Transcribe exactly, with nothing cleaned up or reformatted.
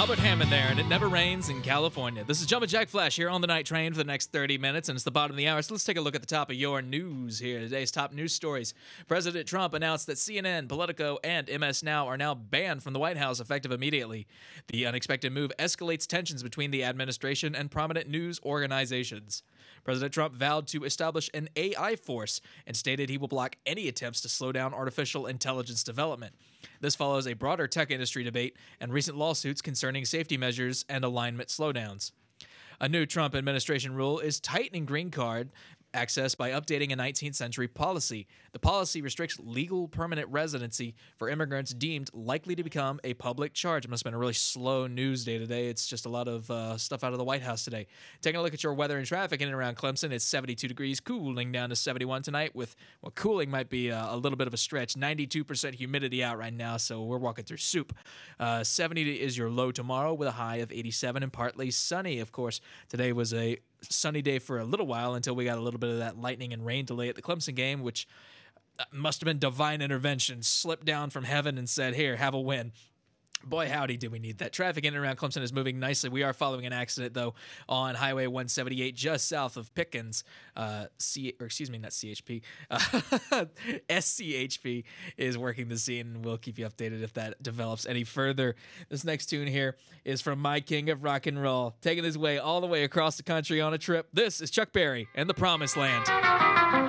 Albert Hammond there, and it never rains in California. This is Jumpin' Jack Flash here on the Night Train for the next thirty minutes, and it's the bottom of the hour, so let's take a look at the top of your news here. Today's top news stories. President Trump announced that C N N, Politico, and M S Now are now banned from the White House effective immediately. The unexpected move escalates tensions between the administration and prominent news organizations. President Trump vowed to establish an A I force and stated he will block any attempts to slow down artificial intelligence development. This follows a broader tech industry debate and recent lawsuits concerning safety measures and alignment slowdowns. A new Trump administration rule is tightening green card access by updating a nineteenth century policy. The policy restricts legal permanent residency for immigrants deemed likely to become a public charge. It must have been a really slow news day today. It's just a lot of uh, stuff out of the White House today. Taking a look at your weather and traffic in and around Clemson, it's seventy-two degrees, cooling down to seventy-one tonight with, well, cooling might be a, a little bit of a stretch. ninety-two percent humidity out right now, so we're walking through soup. Uh, seventy is your low tomorrow with a high of eighty-seven and partly sunny. Of course, today was a sunny day for a little while until we got a little bit of that lightning and rain delay at the Clemson game, which must have been divine intervention. Slipped down from heaven and said, here, have a win. Boy, howdy, do we need that. Traffic in and around Clemson is moving nicely. We are following an accident, though, on Highway one seventy-eight, just south of Pickens. Uh, C, or excuse me, not C H P. Uh, S C H P is working the scene, and we'll keep you updated if that develops any further. This next tune here is from my king of rock and roll, taking his way all the way across the country on a trip. This is Chuck Berry and the Promised Land.